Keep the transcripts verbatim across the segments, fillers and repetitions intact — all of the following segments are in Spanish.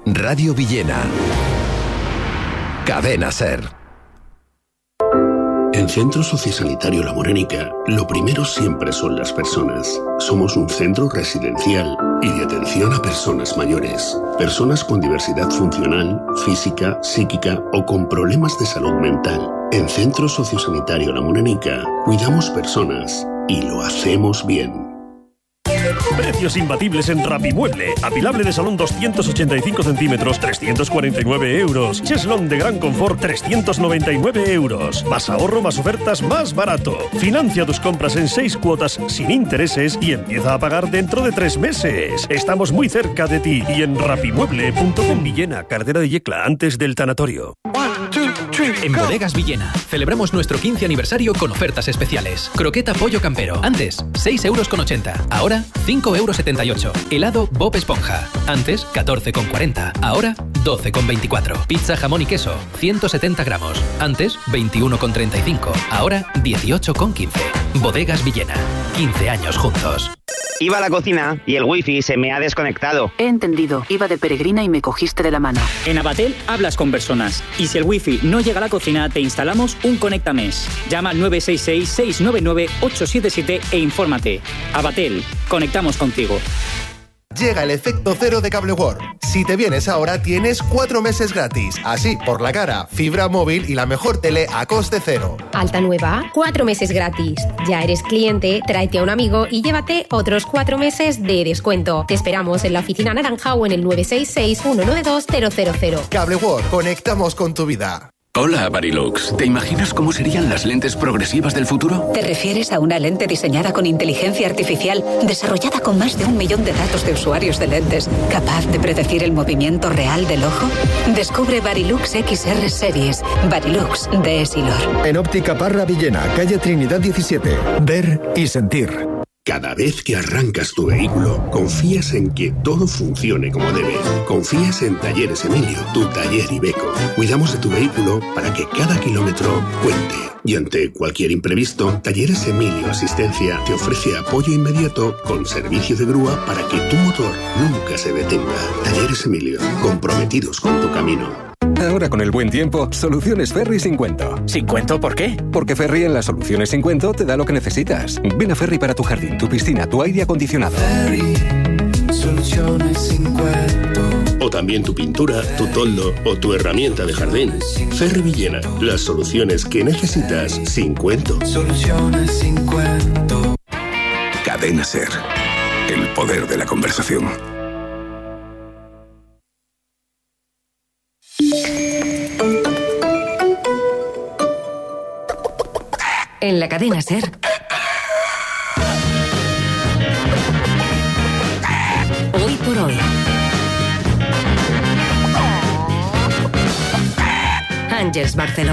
Radio Villena. Cadena SER. En Centro Sociosanitario La Morenica, lo primero siempre son las personas. Somos un centro residencial y de atención a personas mayores. Personas con diversidad funcional, física, psíquica o con problemas de salud mental. En Centro Sociosanitario La Morenica, cuidamos personas y lo hacemos bien. Precios imbatibles en Rapimueble. Apilable de salón doscientos ochenta y cinco centímetros, trescientos cuarenta y nueve euros. Cheslón de gran confort, trescientos noventa y nueve euros. Más ahorro, más ofertas, más barato. Financia tus compras en seis cuotas sin intereses y empieza a pagar dentro de tres meses. Estamos muy cerca de ti y en rapimueble punto com. Villena, carretera de Yecla, antes del tanatorio. En Bodegas Villena celebramos nuestro quince aniversario con ofertas especiales. Croqueta pollo campero. Antes, seis euros con ochenta. Ahora, cinco euros setenta y ocho. Helado Bob Esponja. Antes, catorce con cuarenta. Ahora, doce con veinticuatro. Pizza jamón y queso. ciento setenta gramos. Antes, veintiuno con treinta y cinco. Ahora, dieciocho con quince. Bodegas Villena. quince años juntos. Iba a la cocina y el wifi se me ha desconectado. He entendido. Iba de peregrina y me cogiste de la mano. En Abatel hablas con personas. Y si el wifi no llega a la cocina, te instalamos un Conectamesh. Llama al nueve seis seis, seis nueve nueve, ocho siete siete e infórmate. Abatel. Conectamos contigo. Llega el efecto cero de Cable World. Si te vienes ahora, tienes cuatro meses gratis. Así, por la cara, fibra móvil y la mejor tele a coste cero. Alta nueva, cuatro meses gratis. Ya eres cliente, tráete a un amigo y llévate otros cuatro meses de descuento. Te esperamos en la oficina naranja o en el nueve seis seis, uno nueve dos, cero cero cero. Cable World, conectamos con tu vida. Hola, Varilux. ¿Te imaginas cómo serían las lentes progresivas del futuro? ¿Te refieres a una lente diseñada con inteligencia artificial, desarrollada con más de un millón de datos de usuarios de lentes, capaz de predecir el movimiento real del ojo? Descubre Varilux X R Series. Varilux de Essilor. En Óptica Parra Villena, calle Trinidad diecisiete. Ver y sentir. Cada vez que arrancas tu vehículo, confías en que todo funcione como debe. Confías en Talleres Emilio, tu taller Iveco. Cuidamos de tu vehículo para que cada kilómetro cuente. Y ante cualquier imprevisto, Talleres Emilio Asistencia te ofrece apoyo inmediato con servicio de grúa para que tu motor nunca se detenga. Talleres Emilio, comprometidos con tu camino. Ahora con el buen tiempo, Soluciones Ferry sin cuento. ¿Sin cuento por qué? Porque Ferry en las Soluciones sin cuento te da lo que necesitas. Ven a Ferry para tu jardín, tu piscina, tu aire acondicionado. Ferry, Soluciones sin cuento. O también tu pintura, tu toldo o tu herramienta de jardín. Ferry Villena, las soluciones que necesitas sin cuento. Soluciones sin cuento. Cadena SER. El poder de la conversación. En la cadena SER. Hoy por hoy. Ángels Barceló.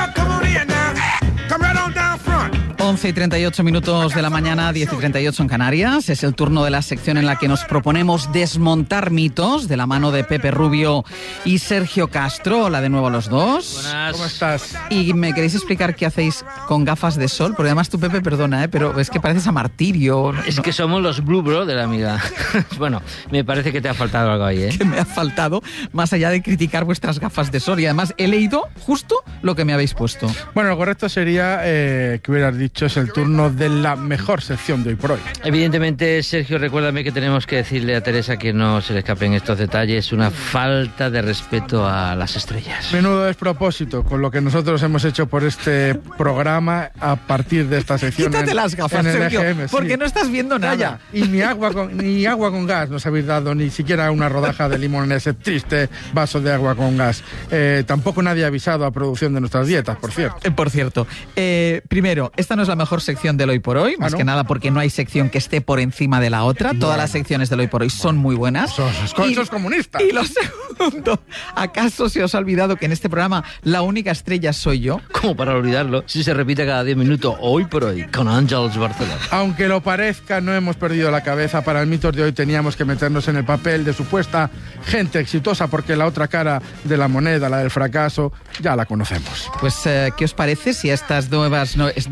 once y treinta y ocho minutos de la mañana, diez y treinta y ocho en Canarias. Es el turno de la sección en la que nos proponemos desmontar mitos de la mano de Pepe Rubio y Sergio Castro. Hola de nuevo a los dos. Buenas. ¿Cómo estás? ¿Y me queréis explicar qué hacéis con gafas de sol? Porque además tú, Pepe, perdona, ¿eh? pero es que pareces a Martirio. ¿No? Es que somos los Blue Bro de la amiga. Bueno, me parece que te ha faltado algo ahí, ¿eh? Que me ha faltado, más allá de criticar vuestras gafas de sol. Y además he leído justo lo que me habéis puesto. Bueno, lo correcto sería eh, que hubieras dicho es el turno de la mejor sección de hoy por hoy. Evidentemente, Sergio, recuérdame que tenemos que decirle a Teresa que no se le escapen estos detalles. Una falta de respeto a las estrellas. Menudo despropósito con lo que nosotros hemos hecho por este programa a partir de esta sección. Quítate en, las gafas, en el Sergio, E G M, porque sí. no estás viendo nada. Calla. Y ni agua con ni agua con gas nos habéis dado, ni siquiera una rodaja de limón en ese triste vaso de agua con gas. Eh, tampoco nadie ha avisado a producción de nuestras dietas, por cierto. Eh, por cierto, eh, primero, esta no es la mejor sección del Hoy por Hoy, más ¿Ah, no? que nada porque no hay sección que esté por encima de la otra. No. Todas las secciones del Hoy por Hoy son muy buenas. Sos, sos, y, sos comunista. Y lo segundo, ¿acaso se os ha olvidado que en este programa la única estrella soy yo? Como para olvidarlo, si se repite cada diez minutos, Hoy por Hoy, con Ángels Barceló. Aunque lo parezca, no hemos perdido la cabeza. Para el Mitos de hoy teníamos que meternos en el papel de supuesta gente exitosa, porque la otra cara de la moneda, la del fracaso, ya la conocemos. Pues, eh, ¿qué os parece si a estas nuevas no, dos estrellas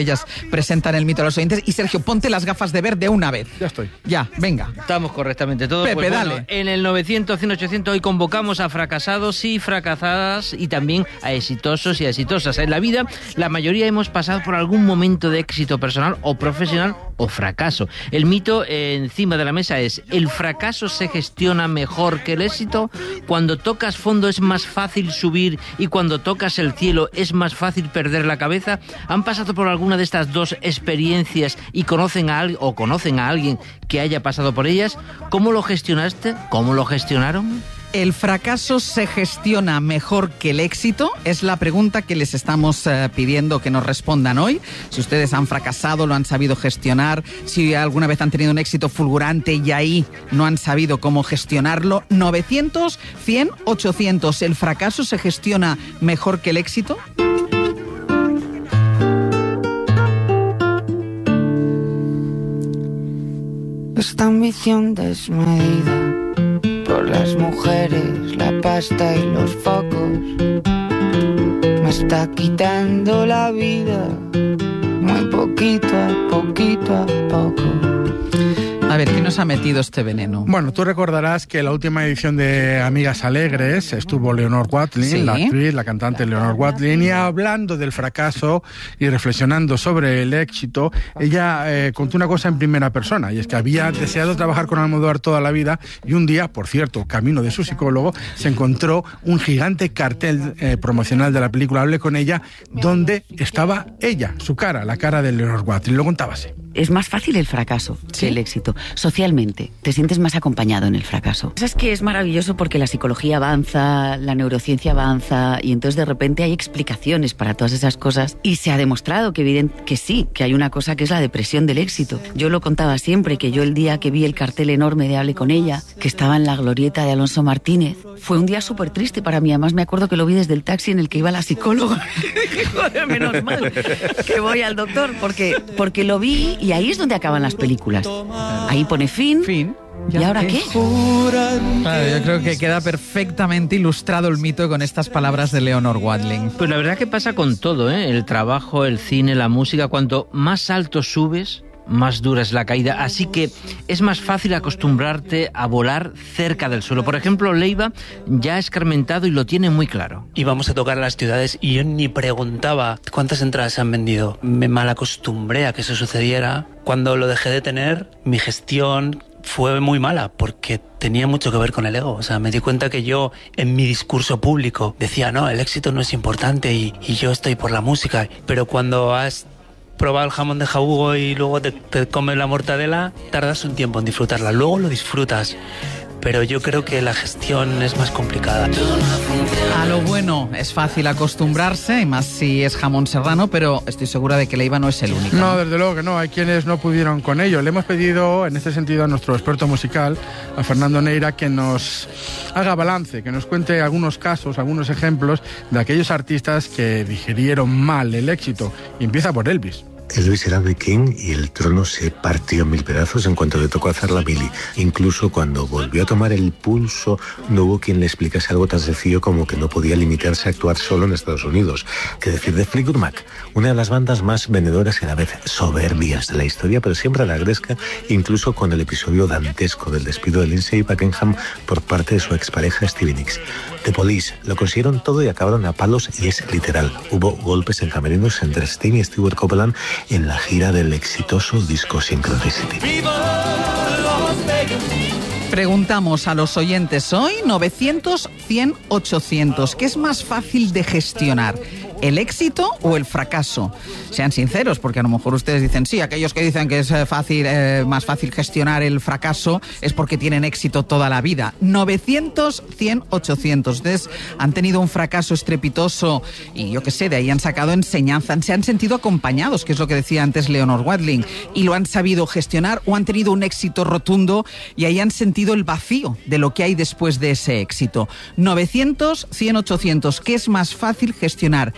ellas presentan el mito a los oyentes. Y Sergio, ponte las gafas de ver de una vez. Ya estoy. Ya, venga. Estamos correctamente todos. Pepe, pues bueno, dale. en el novecientos, cien, ochocientos hoy convocamos a fracasados y fracasadas y también a exitosos y a exitosas. En la vida, la mayoría hemos pasado por algún momento de éxito personal o profesional o fracaso. El mito eh, encima de la mesa es: ¿el fracaso se gestiona mejor que el éxito? Cuando tocas fondo es más fácil subir y cuando tocas el cielo es más fácil perder la cabeza. ¿Han pasado por alguna de estas dos experiencias y conocen a alguien o conocen a alguien que haya pasado por ellas? ¿Cómo lo gestionaste? ¿Cómo lo gestionaron? ¿El fracaso se gestiona mejor que el éxito? Es la pregunta que les estamos eh, pidiendo que nos respondan hoy. Si ustedes han fracasado, lo han sabido gestionar, si alguna vez han tenido un éxito fulgurante y ahí no han sabido cómo gestionarlo. novecientos, cien, ochocientos. ¿El fracaso se gestiona mejor que el éxito? Esta ambición desmedida por las mujeres, la pasta y los focos me está quitando la vida, muy poquito a poquito a poco. A ver, ¿quién nos ha metido este veneno? Bueno, tú recordarás que en la última edición de Amigas Alegres estuvo Leonor Watling, Sí. la actriz, la cantante Leonor Watling, y hablando del fracaso y reflexionando sobre el éxito, ella eh, contó una cosa en primera persona, y es que había deseado trabajar con Almodóvar toda la vida, y un día, por cierto, camino de su psicólogo, se encontró un gigante cartel eh, promocional de la película Hable con ella, donde estaba ella, su cara, la cara de Leonor Watling. Lo contaba así. Es más fácil el fracaso que el éxito. Socialmente, te sientes más acompañado en el fracaso. Es que es maravilloso porque la psicología avanza, la neurociencia avanza y entonces de repente hay explicaciones para todas esas cosas y se ha demostrado que, evidente, que sí, que hay una cosa que es la depresión del éxito. Yo lo contaba siempre, que yo el día que vi el cartel enorme de Hable con ella, que estaba en la glorieta de Alonso Martínez, fue un día súper triste para mí. Además me acuerdo que lo vi desde el taxi en el que iba la psicóloga. Joder, menos mal que voy al doctor porque, porque lo vi. Y ahí es donde acaban las películas. Ahí pone fin. Fin. ¿Y ahora qué? Claro, yo creo que queda perfectamente ilustrado el mito con estas palabras de Leonor Watling. Pues la verdad que pasa con todo, ¿eh? El trabajo, el cine, la música. Cuanto más alto subes, más dura es la caída, así que es más fácil acostumbrarte a volar cerca del suelo. Por ejemplo, Leiva ya ha escarmentado y lo tiene muy claro. Íbamos a tocar a las ciudades y yo ni preguntaba cuántas entradas se han vendido. Me malacostumbré a que eso sucediera. Cuando lo dejé de tener, mi gestión fue muy mala porque tenía mucho que ver con el ego. O sea, me di cuenta que yo en mi discurso público decía, no, el éxito no es importante y, y yo estoy por la música. Pero cuando has probado el jamón de jabugo y luego te, te comes la mortadela, tardas un tiempo en disfrutarla. Luego lo disfrutas. Pero yo creo que la gestión es más complicada. A lo bueno es fácil acostumbrarse, y más si es jamón serrano, pero estoy segura de que Leiva no es el único. No, desde luego que no. Hay quienes no pudieron con ello. Le hemos pedido, en este sentido, a nuestro experto musical, a Fernando Neira, que nos haga balance, que nos cuente algunos casos, algunos ejemplos de aquellos artistas que digirieron mal el éxito. Y empieza por Elvis. Elvis era The King y el trono se partió en mil pedazos en cuanto le tocó hacer la mili. Incluso cuando volvió a tomar el pulso, no hubo quien le explicase algo tan sencillo como que no podía limitarse a actuar solo en Estados Unidos. ¿Qué decir de Fleetwood Mac? Una de las bandas más vendedoras y a la vez soberbias de la historia, pero siempre a la gresca, incluso con el episodio dantesco del despido de Lindsey Buckingham por parte de su expareja Stevie Nicks. The Police lo consiguieron todo y acabaron a palos, y es literal. Hubo golpes en camerinos entre Sting y Stewart Copeland en la gira del exitoso disco Synchronicity. Preguntamos a los oyentes hoy, novecientos, cien, ochocientos, ¿qué es más fácil de gestionar? ¿El éxito o el fracaso? Sean sinceros, porque a lo mejor ustedes dicen, sí, aquellos que dicen que es fácil, eh, más fácil gestionar el fracaso es porque tienen éxito toda la vida. novecientos, cien, ochocientos. Ustedes han tenido un fracaso estrepitoso y yo qué sé, de ahí han sacado enseñanza, se han sentido acompañados, que es lo que decía antes Leonor Watling, y lo han sabido gestionar, o han tenido un éxito rotundo y ahí han sentido el vacío de lo que hay después de ese éxito. novecientos, cien, ochocientos. ¿Qué es más fácil gestionar?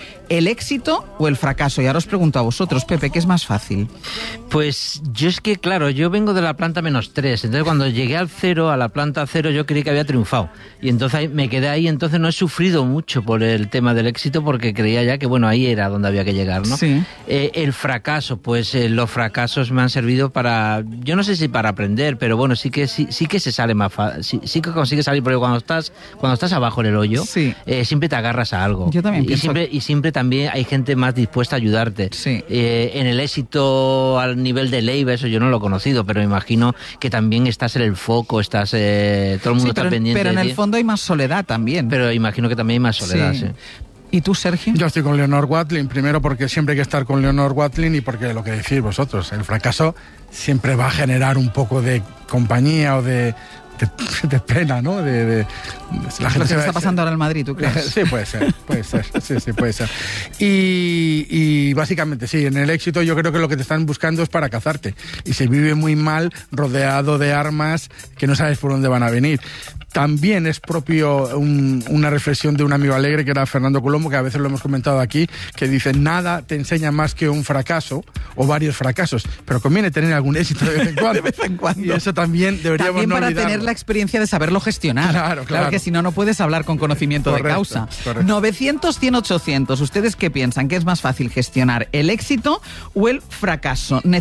¿El éxito o el fracaso? Y ahora os pregunto a vosotros, Pepe, ¿qué es más fácil? Pues yo es que, claro, yo vengo de la planta menos tres, entonces cuando llegué al cero, a la planta cero, yo creí que había triunfado. Y entonces ahí, me quedé ahí, entonces no he sufrido mucho por el tema del éxito porque creía ya que, bueno, ahí era donde había que llegar, ¿no? Sí. Eh, el fracaso, pues eh, los fracasos me han servido para, yo no sé si para aprender, pero bueno, sí que sí, sí que se sale más fácil, sí, sí que consigues salir, porque cuando estás, cuando estás abajo en el hoyo, sí. eh, siempre te agarras a algo. Yo también y pienso... siempre, y siempre también hay gente más dispuesta a ayudarte. Sí. Eh, en el éxito al nivel de Leiva, eso yo no lo he conocido, pero me imagino que también estás en el foco, estás eh, todo el mundo sí, está pero, pendiente pero en de el ti. fondo hay más soledad también. Pero imagino que también hay más soledad, sí. sí. ¿Y tú, Sergio? Yo estoy con Leonor Watling, primero porque siempre hay que estar con Leonor Watling y porque lo que decís vosotros, el fracaso siempre va a generar un poco de compañía o de... De, de pena, ¿no? De, de, de la gente que está pasando ahora en Madrid, ¿tú crees? Sí, puede ser, puede ser, sí, sí, puede ser. Y, y básicamente, sí, en el éxito yo creo que lo que te están buscando es para cazarte. Y se vive muy mal rodeado de armas que no sabes por dónde van a venir. También es propio un, una reflexión de un amigo alegre que era Fernando Colombo, que a veces lo hemos comentado aquí, que dice, nada te enseña más que un fracaso o varios fracasos, pero conviene tener algún éxito de vez en cuando. De vez en cuando. Y eso también deberíamos también no para olvidarlo. Tener la experiencia de saberlo gestionar. Claro, claro. Claro que si no, no puedes hablar con conocimiento correcto, de causa. Correcto. novecientos, cien, ochocientos. ¿Ustedes qué piensan? ¿Qué es más fácil gestionar, el éxito o el fracaso?